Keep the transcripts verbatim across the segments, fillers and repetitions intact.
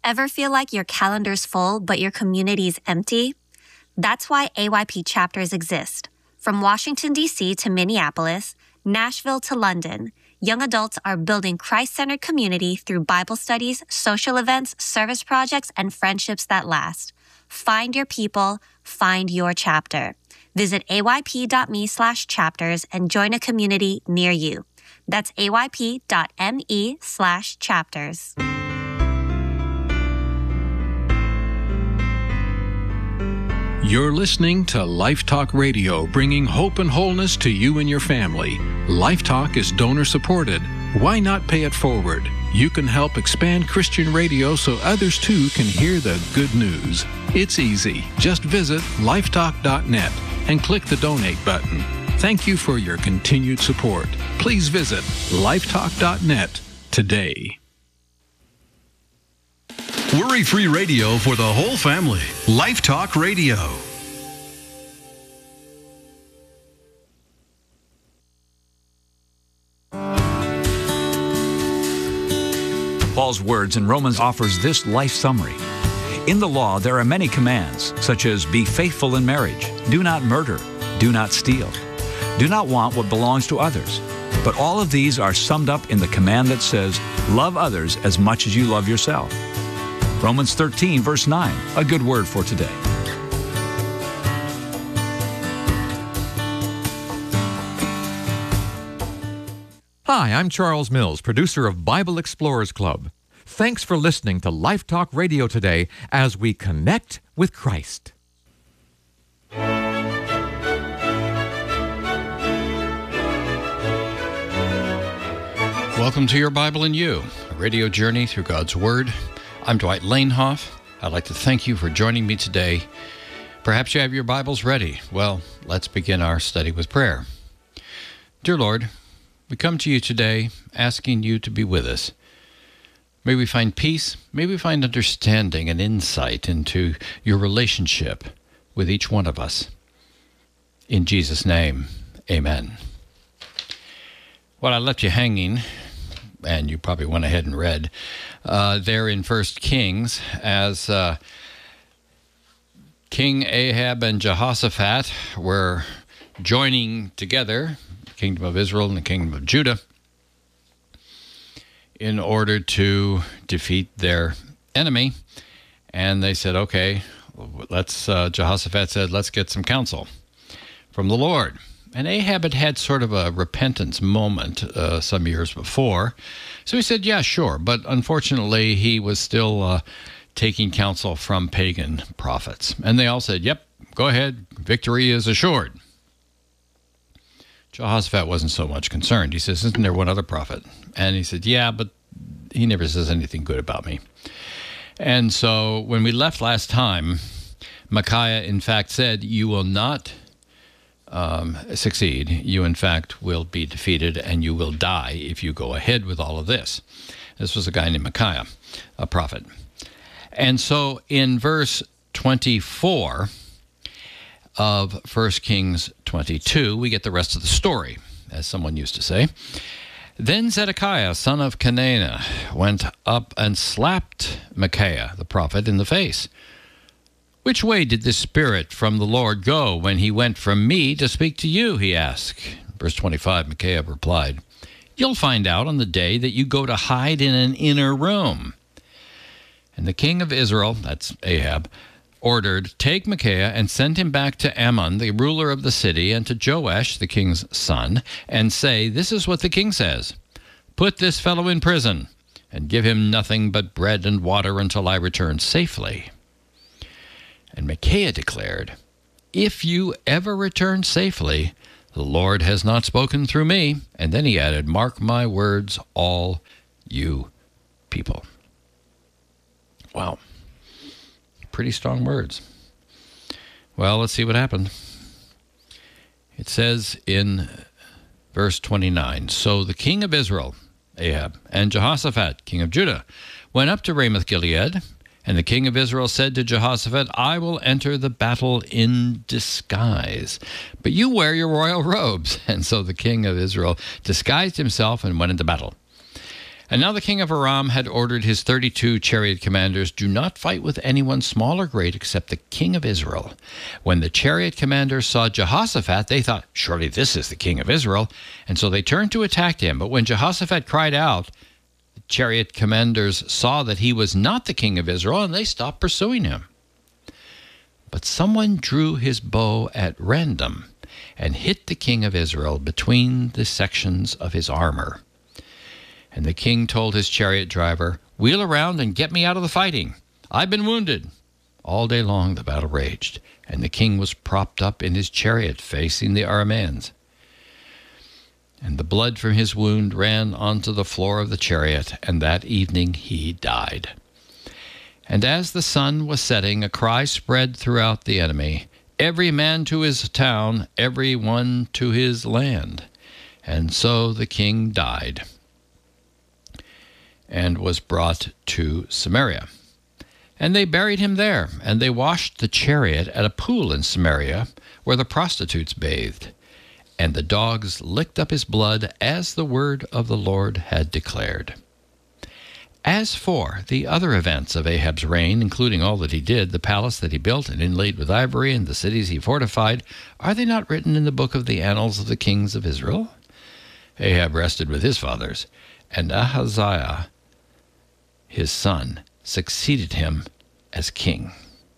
Ever feel like your calendar's full, but your community's empty? That's why A Y P chapters exist. From Washington, D C to Minneapolis, Nashville to London, young adults are building Christ-centered community through Bible studies, social events, service projects, and friendships that last. Find your people, find your chapter. Visit ayp.me slash chapters and join a community near you. That's ayp.me slash chapters. You're listening to Life Talk Radio, bringing hope and wholeness to you and your family. Life Talk is donor-supported. Why not pay it forward? You can help expand Christian radio so others too can hear the good news. It's easy. Just visit lifetalk dot net and click the donate button. Thank you for your continued support. Please visit lifetalk dot net today. Worry-free radio for the whole family. Life Talk Radio. Paul's words in Romans offers this life summary. In the law, there are many commands, such as be faithful in marriage, do not murder, do not steal, do not want what belongs to others. But all of these are summed up in the command that says, love others as much as you love yourself. Romans thirteen, verse nine, a good word for today. Hi, I'm Charles Mills, producer of Bible Explorers Club. Thanks for listening to Life Talk Radio today as we connect with Christ. Welcome to Your Bible and You, a radio journey through God's Word. I'm Dwight Lanehoff. I'd like to thank you for joining me today. Perhaps you have your Bibles ready. Well, let's begin our study with prayer. Dear Lord, we come to you today asking you to be with us. May we find peace, may we find understanding and insight into your relationship with each one of us. In Jesus' name, amen. Well, I left you hanging, and you probably went ahead and read, uh, there in First Kings, as uh, King Ahab and Jehoshaphat were joining together, the kingdom of Israel and the kingdom of Judah, in order to defeat their enemy. And they said, okay, let's, uh, Jehoshaphat said, let's get some counsel from the Lord. And Ahab had had sort of a repentance moment uh, some years before. So he said, yeah, sure. But unfortunately, he was still uh, taking counsel from pagan prophets. And they all said, yep, go ahead. Victory is assured. Jehoshaphat wasn't so much concerned. He says, isn't there one other prophet? And he said, yeah, but he never says anything good about me. And so when we left last time, Micaiah, in fact, said, you will not Um, succeed. You, in fact, will be defeated and you will die if you go ahead with all of this. This was a guy named Micaiah, a prophet. And so in verse twenty-four of First Kings twenty-two, we get the rest of the story, as someone used to say. Then Zedekiah, son of Kenana, went up and slapped Micaiah, the prophet, in the face. Which way did the Spirit from the Lord go when he went from me to speak to you, he asked. Verse twenty-five, Micaiah replied, you'll find out on the day that you go to hide in an inner room. And the king of Israel, that's Ahab, ordered, take Micaiah and send him back to Ammon, the ruler of the city, and to Joash, the king's son, and say, this is what the king says. Put this fellow in prison and give him nothing but bread and water until I return safely. And Micaiah declared, if you ever return safely, the Lord has not spoken through me. And then he added, mark my words, all you people. Wow. Pretty strong words. Well, let's see what happened. It says in verse twenty-nine, so the king of Israel, Ahab, and Jehoshaphat, king of Judah, went up to Ramoth-Gilead. And the king of Israel said to Jehoshaphat, I will enter the battle in disguise, but you wear your royal robes. And so the king of Israel disguised himself and went into battle. And now the king of Aram had ordered his thirty-two chariot commanders, do not fight with anyone small or great except the king of Israel. When the chariot commanders saw Jehoshaphat, they thought, surely this is the king of Israel. And so they turned to attack him. But when Jehoshaphat cried out, the chariot commanders saw that he was not the king of Israel, and they stopped pursuing him. But someone drew his bow at random and hit the king of Israel between the sections of his armor. And the king told his chariot driver, wheel around and get me out of the fighting. I've been wounded. All day long the battle raged, and the king was propped up in his chariot facing the Arameans. And the blood from his wound ran onto the floor of the chariot, and that evening he died. And as the sun was setting, a cry spread throughout the enemy, every man to his town, every one to his land. And so the king died, and was brought to Samaria. And they buried him there, and they washed the chariot at a pool in Samaria, where the prostitutes bathed. And the dogs licked up his blood, as the word of the Lord had declared. As for the other events of Ahab's reign, including all that he did, the palace that he built and inlaid with ivory, and the cities he fortified, are they not written in the book of the annals of the kings of Israel? Ahab rested with his fathers, and Ahaziah, his son, succeeded him as king.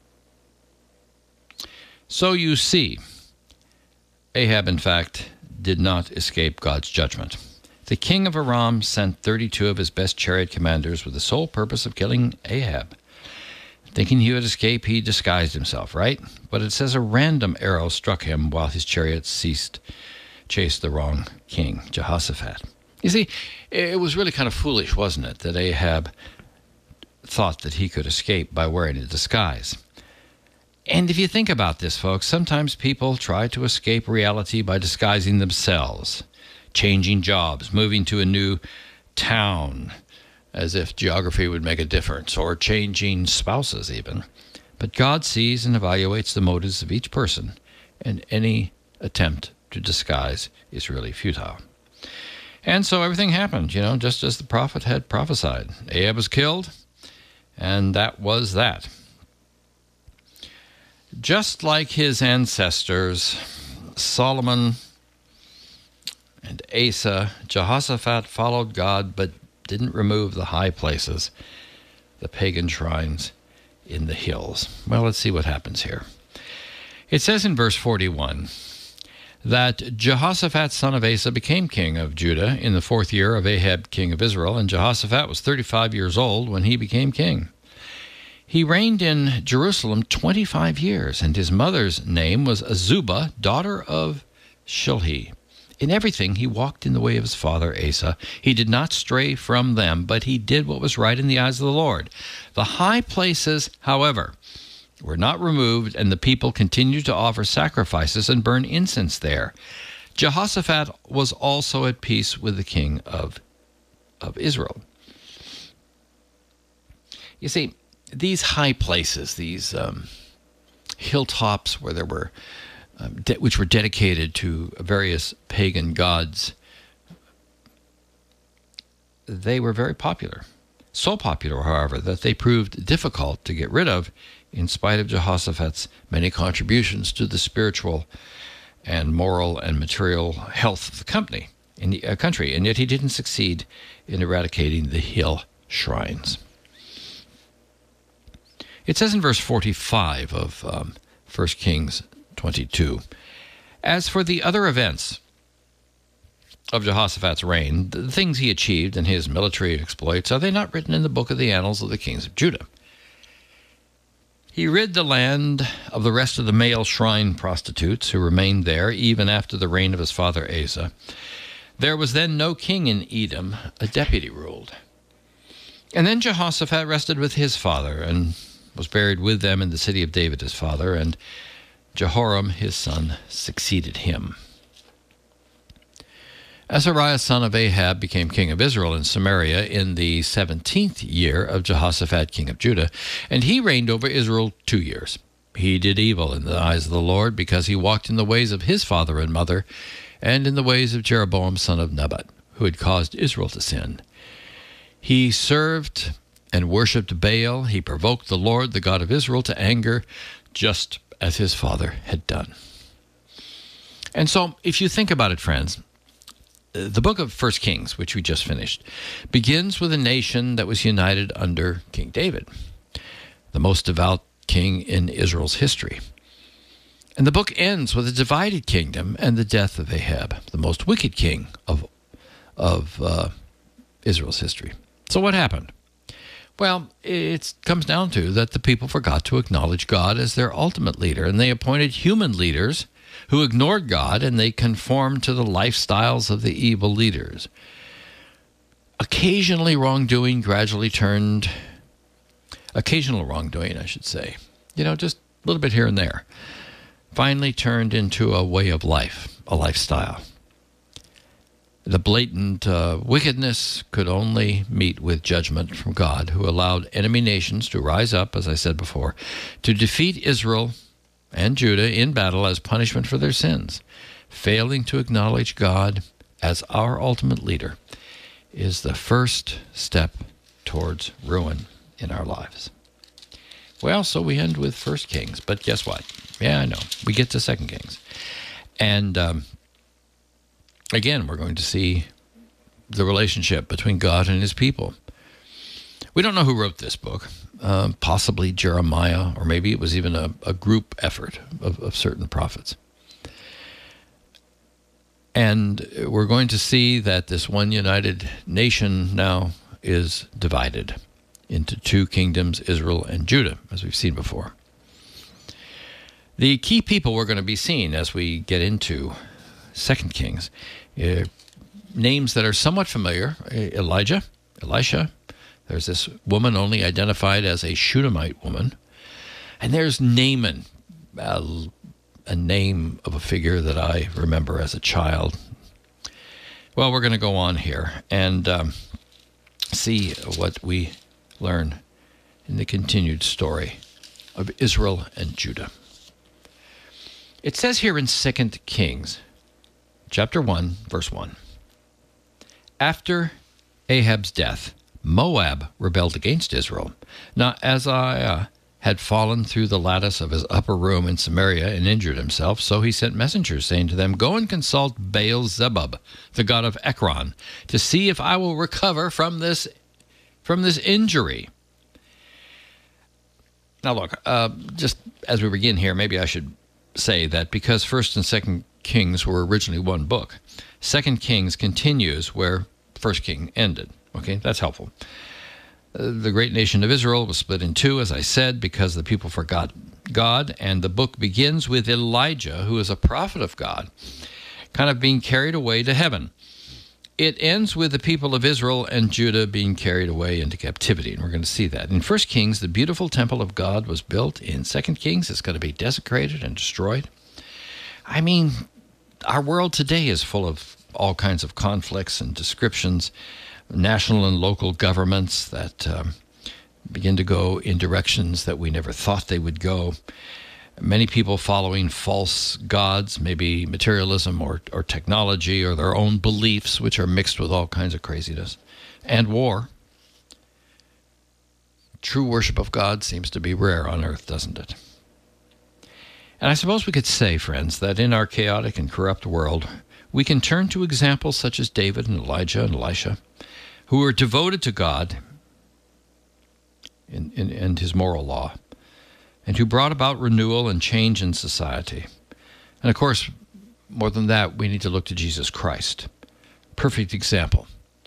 So you see, Ahab, in fact, did not escape God's judgment. The king of Aram sent thirty-two of his best chariot commanders with the sole purpose of killing Ahab. Thinking he would escape, he disguised himself, right? But it says a random arrow struck him while his chariots ceased, chased the wrong king, Jehoshaphat. You see, it was really kind of foolish, wasn't it, that Ahab thought that he could escape by wearing a disguise. And if you think about this, folks, sometimes people try to escape reality by disguising themselves, changing jobs, moving to a new town, as if geography would make a difference, or changing spouses even. But God sees and evaluates the motives of each person, and any attempt to disguise is really futile. And so everything happened, you know, just as the prophet had prophesied. Ahab was killed, and that was that. Just like his ancestors, Solomon and Asa, Jehoshaphat followed God, but didn't remove the high places, the pagan shrines in the hills. Well, let's see what happens here. It says in verse forty-one that Jehoshaphat, son of Asa, became king of Judah in the fourth year of Ahab, king of Israel, and Jehoshaphat was thirty-five years old when he became king. He reigned in Jerusalem twenty-five years, and his mother's name was Azubah, daughter of Shilhi. In everything he walked in the way of his father Asa. He did not stray from them, but he did what was right in the eyes of the Lord. The high places, however, were not removed, and the people continued to offer sacrifices and burn incense there. Jehoshaphat was also at peace with the king of, of Israel. You see, these high places, these um, hilltops where there were, um, de- which were dedicated to various pagan gods, they were very popular. So popular, however, that they proved difficult to get rid of, in spite of Jehoshaphat's many contributions to the spiritual and moral and material health of the company in the uh, country, and yet he didn't succeed in eradicating the hill shrines. It says in verse forty-five of um, First Kings twenty-two, as for the other events of Jehoshaphat's reign, the things he achieved and his military exploits, are they not written in the book of the annals of the kings of Judah? He rid the land of the rest of the male shrine prostitutes who remained there even after the reign of his father Asa. There was then no king in Edom, a deputy ruled. And then Jehoshaphat rested with his father and was buried with them in the city of David his father, and Jehoram his son succeeded him. Azariah son of Ahab became king of Israel in Samaria in the seventeenth year of Jehoshaphat king of Judah, and he reigned over Israel two years. He did evil in the eyes of the Lord, because he walked in the ways of his father and mother, and in the ways of Jeroboam son of Nebat, who had caused Israel to sin. He served and worshipped Baal. He provoked the Lord, the God of Israel, to anger, just as his father had done. And so, if you think about it, friends, the book of First Kings, which we just finished, begins with a nation that was united under King David, the most devout king in Israel's history. And the book ends with a divided kingdom and the death of Ahab, the most wicked king of, of uh, Israel's history. So what happened? Well, it comes down to that the people forgot to acknowledge God as their ultimate leader, and they appointed human leaders who ignored God, and they conformed to the lifestyles of the evil leaders. Occasionally wrongdoing gradually turned, occasional wrongdoing, I should say, you know, just a little bit here and there, finally turned into a way of life, a lifestyle. The blatant uh, wickedness could only meet with judgment from God, who allowed enemy nations to rise up, as I said before, to defeat Israel and Judah in battle as punishment for their sins. Failing to acknowledge God as our ultimate leader is the first step towards ruin in our lives. Well, so we end with First Kings, but guess what? Yeah, I know. We get to Second Kings. And um, again, we're going to see the relationship between God and his people. We don't know who wrote this book. Uh, possibly Jeremiah, or maybe it was even a, a group effort of, of certain prophets. And we're going to see that this one united nation now is divided into two kingdoms, Israel and Judah, as we've seen before. The key people we're going to be seeing as we get into Second Kings, uh, names that are somewhat familiar: Elijah, Elisha. There's this woman only identified as a Shunammite woman. And there's Naaman, uh, a name of a figure that I remember as a child. Well, we're going to go on here and um, see what we learn in the continued story of Israel and Judah. It says here in Second Kings, chapter one, verse one, after Ahab's death, Moab rebelled against Israel. Now Azariah had fallen through the lattice of his upper room in Samaria and injured himself, so he sent messengers saying to them, "Go and consult Baal-zebub, the god of Ekron, to see if I will recover from this from this injury." Now look, uh, just as we begin here, maybe I should say that because First and Second Kings were originally one book, Second Kings continues where First King ended. Okay, that's helpful. Uh, the great nation of Israel was split in two, as I said, because the people forgot God, and the book begins with Elijah, who is a prophet of God, kind of being carried away to heaven. It ends with the people of Israel and Judah being carried away into captivity, and we're going to see that. In First Kings, the beautiful temple of God was built. In Second Kings, it's going to be desecrated and destroyed. I mean, our world today is full of all kinds of conflicts and descriptions, national and local governments that um, begin to go in directions that we never thought they would go. Many people following false gods, maybe materialism or, or technology or their own beliefs, which are mixed with all kinds of craziness, and war. True worship of God seems to be rare on earth, doesn't it? And I suppose we could say, friends, that in our chaotic and corrupt world, we can turn to examples such as David and Elijah and Elisha, who were devoted to God and, and, and his moral law, and who brought about renewal and change in society. And of course, more than that, we need to look to Jesus Christ. Perfect example.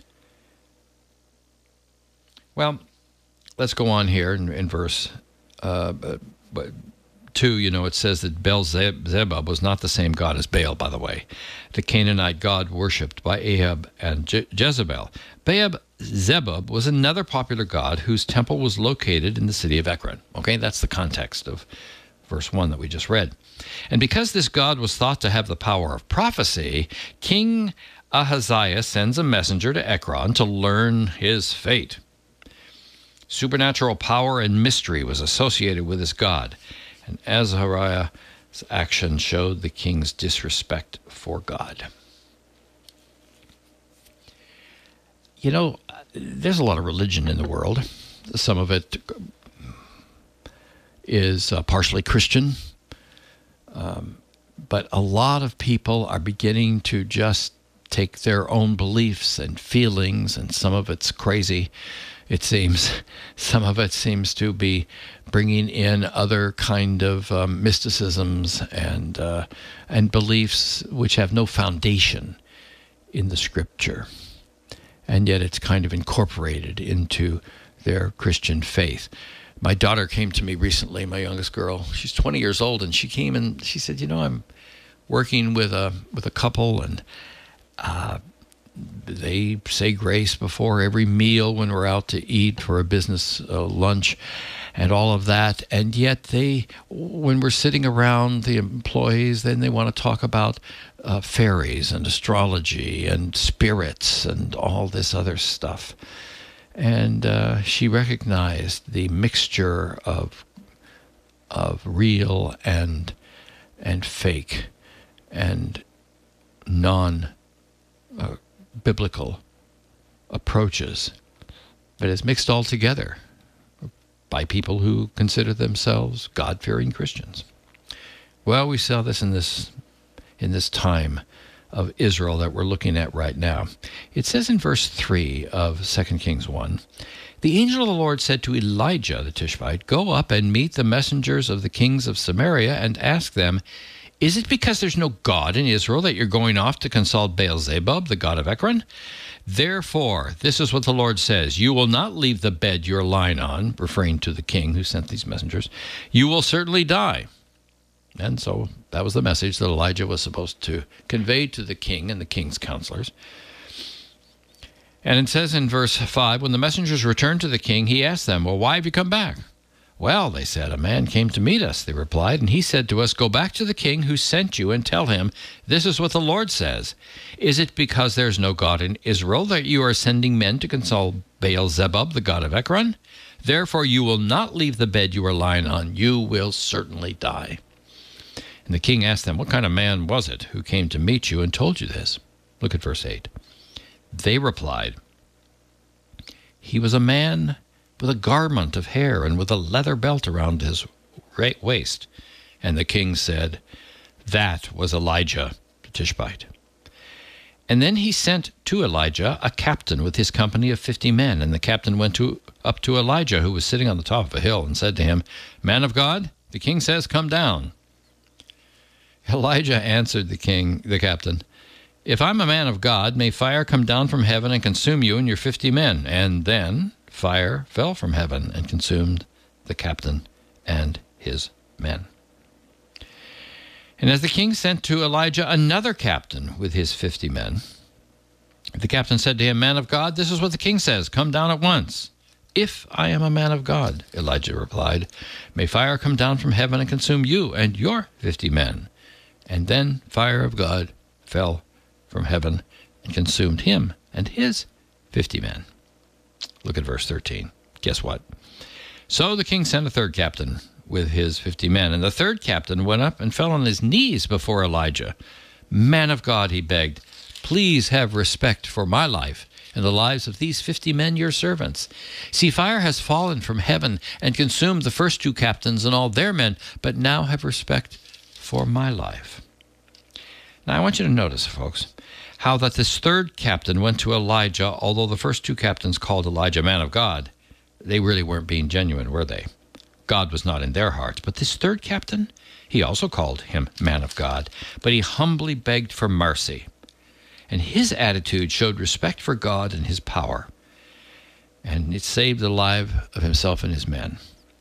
Well, let's go on here in, in verse uh, two. You know, it says that Baal-zebub was not the same god as Baal, by the way, the Canaanite god worshipped by Ahab and Je- Jezebel. Baal-zebub was another popular god whose temple was located in the city of Ekron. Okay, that's the context of verse one that we just read. And because this god was thought to have the power of prophecy, King Ahaziah sends a messenger to Ekron to learn his fate. Supernatural power and mystery was associated with this god, and Azariah's action showed the king's disrespect for God. you know, there's a lot of religion in the world. Some of it is uh, partially Christian. Um, but a lot of people are beginning to just take their own beliefs and feelings, and some of it's crazy, it seems. Some of it seems to be bringing in other kind of um, mysticisms and uh, and beliefs which have no foundation in the Scripture. And yet it's kind of incorporated into their Christian faith. My daughter came to me recently, my youngest girl. She's twenty years old, and she came and she said, you know, I'm working with a with a couple, and uh, they say grace before every meal when we're out to eat for a business uh, lunch and all of that. And yet they, when we're sitting around the employees, then they want to talk about uh, fairies and astrology and spirits and all this other stuff. And uh, she recognized the mixture of of real and and fake and non uh, biblical approaches, but it's mixed all together by people who consider themselves God-fearing Christians. Well, we saw this in this in this time of Israel that we're looking at right now. It says in verse three of Second Kings one, the angel of the Lord said to Elijah the Tishbite, go up and meet the messengers of the kings of Samaria and ask them, is it because there's no God in Israel that you're going off to consult Baal-zebub, the god of Ekron? Therefore, this is what the Lord says, you will not leave the bed you're lying on, referring to the king who sent these messengers. You will certainly die. And so that was the message that Elijah was supposed to convey to the king and the king's counselors. And it says in verse five, when the messengers returned to the king, he asked them, well, why have you come back? Well, they said, a man came to meet us, they replied, and he said to us, go back to the king who sent you and tell him, this is what the Lord says. Is it because there's no God in Israel that you are sending men to consult Baal-zebub, the god of Ekron? Therefore you will not leave the bed you are lying on. You will certainly die. And the king asked them, what kind of man was it who came to meet you and told you this? Look at verse eight. They replied, he was a man with a garment of hair and with a leather belt around his waist. And the king said, that was Elijah the Tishbite. And then he sent to Elijah a captain with his company of fifty men. And the captain went to, up to Elijah, who was sitting on the top of a hill, and said to him, man of God, the king says, come down. Elijah answered the king, the captain, if I'm a man of God, may fire come down from heaven and consume you and your fifty men. And then fire fell from heaven and consumed the captain and his men. And as the king sent to Elijah another captain with his fifty men, the captain said to him, man of God, this is what the king says, come down at once. If I am a man of God, Elijah replied, may fire come down from heaven and consume you and your fifty men. And then fire of God fell from heaven and consumed him and his fifty men. Look at verse thirteen. Guess what? So the king sent a third captain with his fifty men, and the third captain went up and fell on his knees before Elijah. Man of God, he begged, please have respect for my life and the lives of these fifty men, your servants. See, fire has fallen from heaven and consumed the first two captains and all their men, but now have respect for my life. Now I want you to notice, folks, how that this third captain went to Elijah, although the first two captains called Elijah man of God. They really weren't being genuine, were they? God was not in their hearts. But this third captain, he also called him man of God, but he humbly begged for mercy. And his attitude showed respect for God and his power. And it saved the life of himself and his men.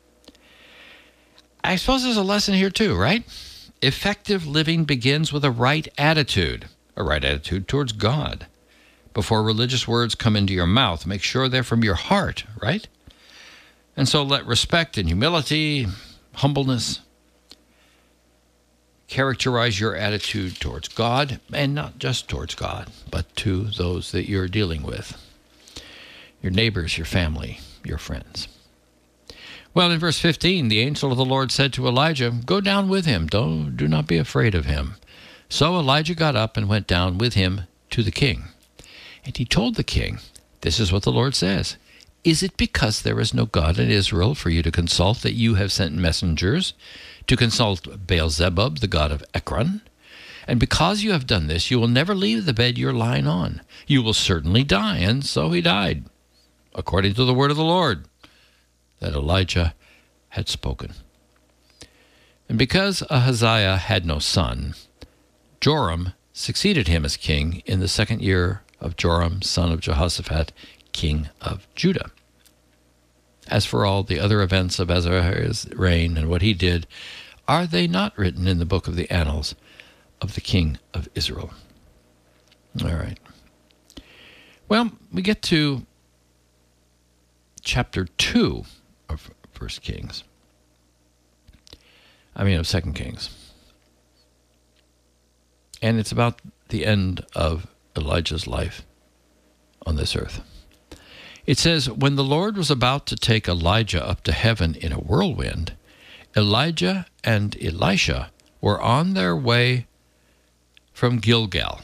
I suppose there's a lesson here too, right? Effective living begins with a right attitude, a right attitude towards God. Before religious words come into your mouth, make sure they're from your heart, right? And so let respect and humility, humbleness, characterize your attitude towards God, and not just towards God, but to those that you're dealing with, your neighbors, your family, your friends. Well, in verse fifteen, the angel of the Lord said to Elijah, go down with him, don't, do not be afraid of him. So Elijah got up and went down with him to the king. And he told the king, This is what the Lord says. Is it because there is no God in Israel for you to consult that you have sent messengers to consult Baal-zebub, the god of Ekron? And because you have done this, you will never leave the bed you're lying on. You will certainly die. And so he died, according to the word of the Lord that Elijah had spoken. And because Ahaziah had no son, Joram succeeded him as king in the second year of Joram, son of Jehoshaphat, king of Judah. As for all the other events of Azariah's reign and what he did, are they not written in the book of the annals of the king of Israel? All right. Well, we get to chapter two of First Kings. I mean, of Second Kings. And it's about the end of Elijah's life on this earth. It says, when the Lord was about to take Elijah up to heaven in a whirlwind, Elijah and Elisha were on their way from Gilgal.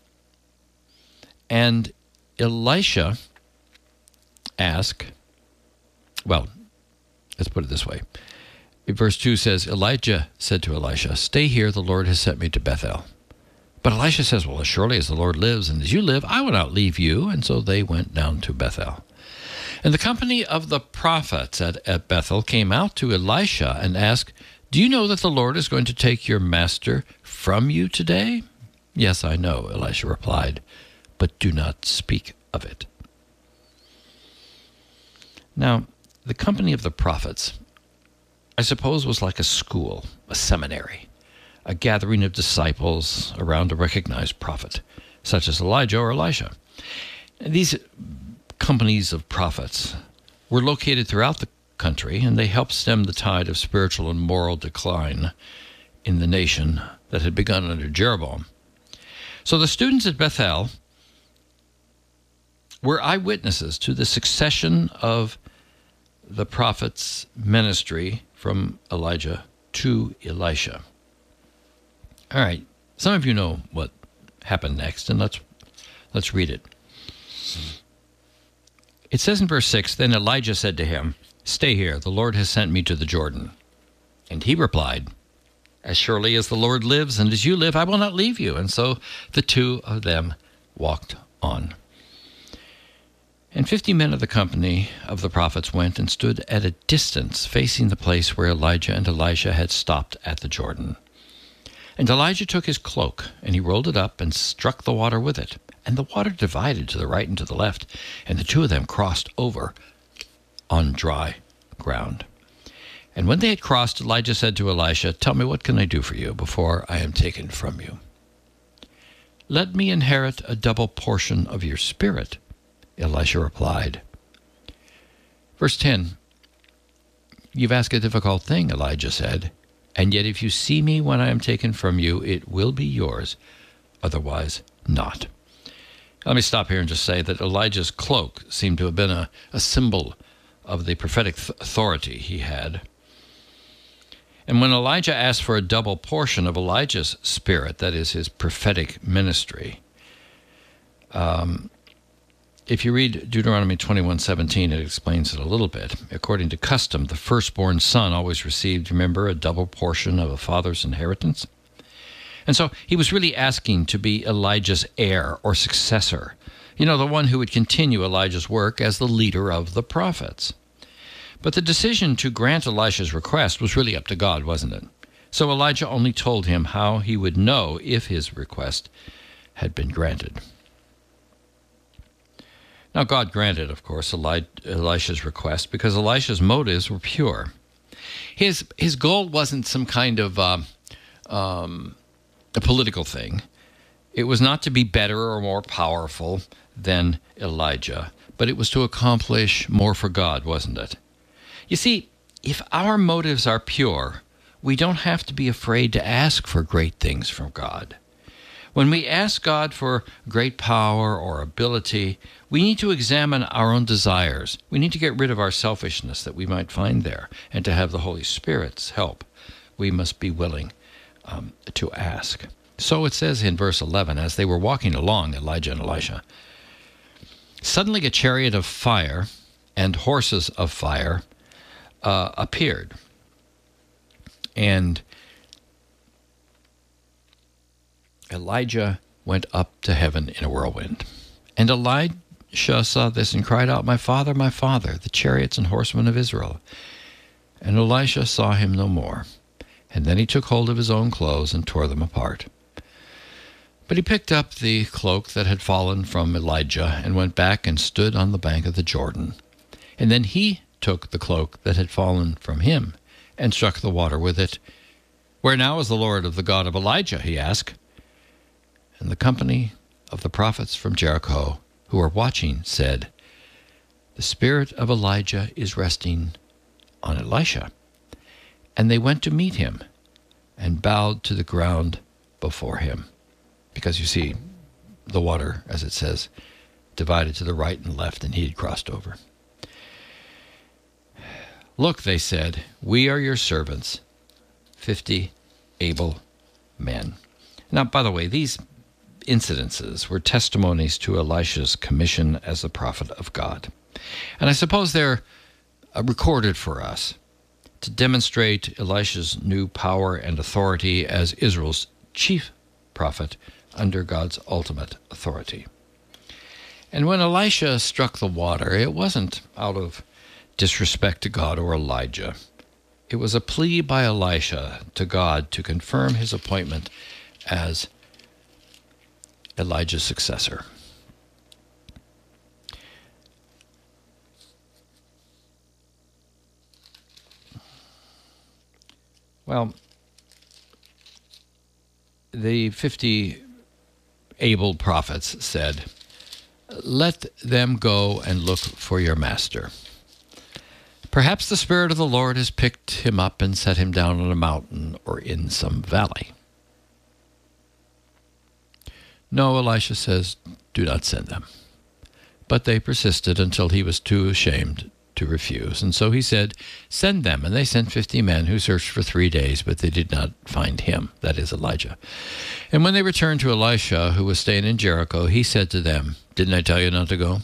And Elisha asked, well, let's put it this way. Verse two says, Elijah said to Elisha, stay here, the Lord has sent me to Bethel. But Elisha says, well, as surely as the Lord lives and as you live, I will not leave you. And so they went down to Bethel. And the company of the prophets at, at Bethel came out to Elisha and asked, do you know that the Lord is going to take your master from you today? Yes, I know, Elisha replied, but do not speak of it. Now, the company of the prophets, I suppose, was like a school, a seminary, a gathering of disciples around a recognized prophet, such as Elijah or Elisha. And these companies of prophets were located throughout the country, and they helped stem the tide of spiritual and moral decline in the nation that had begun under Jeroboam. So the students at Bethel were eyewitnesses to the succession of the prophet's ministry from Elijah to Elisha. All right, some of you know what happened next, and let's let's read it. It says in verse six, then Elijah said to him, stay here, the Lord has sent me to the Jordan. And he replied, as surely as the Lord lives and as you live, I will not leave you. And so the two of them walked on. And fifty men of the company of the prophets went and stood at a distance, facing the place where Elijah and Elisha had stopped at the Jordan. And Elijah took his cloak, and he rolled it up and struck the water with it. And the water divided to the right and to the left, and the two of them crossed over on dry ground. And when they had crossed, Elijah said to Elisha, tell me, what can I do for you before I am taken from you? Let me inherit a double portion of your spirit, Elisha replied. Verse ten, you've asked a difficult thing, Elijah said, and yet if you see me when I am taken from you, it will be yours, otherwise not. Let me stop here and just say that Elijah's cloak seemed to have been a, a symbol of the prophetic th- authority he had. And when Elijah asked for a double portion of Elijah's spirit, that is his prophetic ministry, um, if you read Deuteronomy twenty-one seventeen, it explains it a little bit. According to custom, the firstborn son always received, remember, a double portion of a father's inheritance. And so he was really asking to be Elijah's heir or successor, you know, the one who would continue Elijah's work as the leader of the prophets. But the decision to grant Elisha's request was really up to God, wasn't it? So Elijah only told him how he would know if his request had been granted. Now, God granted, of course, Eli- Elisha's request because Elisha's motives were pure. His his goal wasn't some kind of uh, um, a political thing. It was not to be better or more powerful than Elijah, but it was to accomplish more for God, wasn't it? You see, if our motives are pure, we don't have to be afraid to ask for great things from God. When we ask God for great power or ability, we need to examine our own desires. We need to get rid of our selfishness that we might find there. And to have the Holy Spirit's help, we must be willing um, to ask. So it says in verse eleven, as they were walking along, Elijah and Elisha, Suddenly a chariot of fire and horses of fire uh, appeared. And Elijah went up to heaven in a whirlwind. And Elisha saw this and cried out, "My father, my father, the chariots and horsemen of Israel." And Elisha saw him no more. And then he took hold of his own clothes and tore them apart. But he picked up the cloak that had fallen from Elijah and went back and stood on the bank of the Jordan. And then he took the cloak that had fallen from him and struck the water with it. "Where now is the Lord of the God of Elijah?" he asked. And the company of the prophets from Jericho who were watching said, "The spirit of Elijah is resting on Elisha." And they went to meet him and bowed to the ground before him. Because you see, the water, as it says, divided to the right and left, and he had crossed over. "Look," they said, "we are your servants, fifty able men." Now, by the way, these incidences were testimonies to Elisha's commission as the prophet of God. And I suppose they're uh, recorded for us to demonstrate Elisha's new power and authority as Israel's chief prophet under God's ultimate authority. And when Elisha struck the water, it wasn't out of disrespect to God or Elijah. It was a plea by Elisha to God to confirm his appointment as Elijah's successor. Well, the fifty able prophets said, "Let them go and look for your master. Perhaps the Spirit of the Lord has picked him up and set him down on a mountain or in some valley." "No," Elisha says, "do not send them." But they persisted until he was too ashamed to refuse. And so he said, "Send them." And they sent fifty men who searched for three days, but they did not find him, that is Elijah. And when they returned to Elisha, who was staying in Jericho, he said to them, "Didn't I tell you not to go?"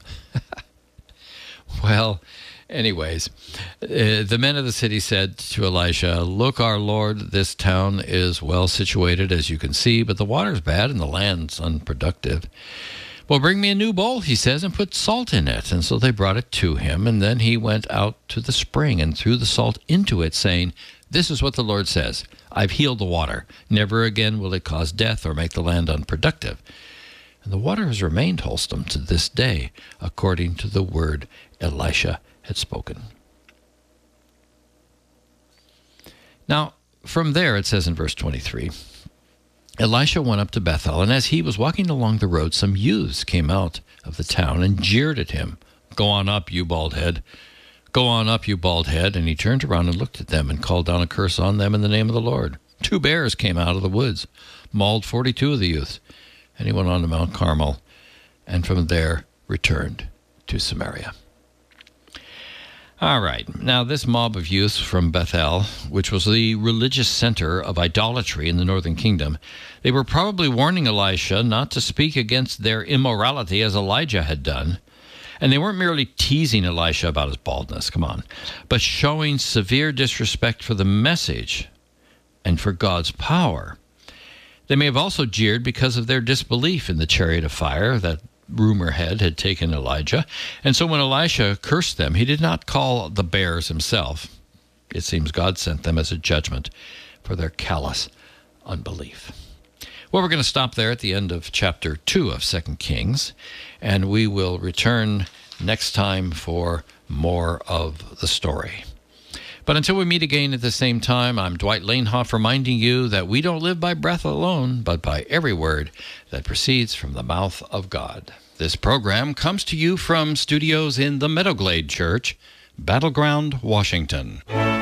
Well, anyways, uh, the men of the city said to Elisha, "Look, our Lord, this town is well situated, as you can see, but the water's bad and the land's unproductive." "Well, bring me a new bowl," he says, "and put salt in it." And so they brought it to him, and then he went out to the spring and threw the salt into it, saying, "This is what the Lord says, I've healed the water. Never again will it cause death or make the land unproductive." And the water has remained wholesome to this day, according to the word Elisha had spoken. Now, from there, it says in verse twenty-three, Elisha went up to Bethel, and as he was walking along the road, some youths came out of the town and jeered at him. "Go on up, you bald head. Go on up, you bald head." And he turned around and looked at them and called down a curse on them in the name of the Lord. Two bears came out of the woods, mauled forty-two of the youths, and he went on to Mount Carmel, and from there returned to Samaria. All right, now this mob of youths from Bethel, which was the religious center of idolatry in the northern kingdom, they were probably warning Elisha not to speak against their immorality as Elijah had done. And they weren't merely teasing Elisha about his baldness, come on, but showing severe disrespect for the message and for God's power. They may have also jeered because of their disbelief in the chariot of fire that rumor had had taken Elijah. And so when Elisha cursed them, he did not call the bears himself. It seems God sent them as a judgment for their callous unbelief. Well, we're going to stop there at the end of chapter two of Second Kings, and we will return next time for more of the story. But until we meet again at the same time, I'm Dwight Lanehoff reminding you that we don't live by breath alone, but by every word that proceeds from the mouth of God. This program comes to you from studios in the Meadowglade Church, Battleground, Washington.